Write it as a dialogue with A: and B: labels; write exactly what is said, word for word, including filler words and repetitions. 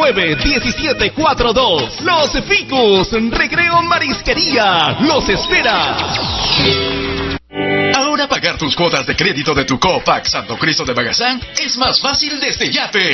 A: nueve uno siete cuatro dos. Los Ficus, Recreo Marisquería, los espera.
B: Ahora pagar tus cuotas de crédito de tu Copac Santo Cristo de Magazán es más fácil desde Yape.